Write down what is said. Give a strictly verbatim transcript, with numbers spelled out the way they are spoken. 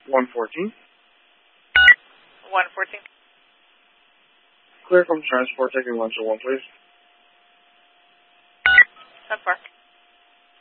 one fourteen. one fourteen. Clear from transport, taking one to one, please. ten four.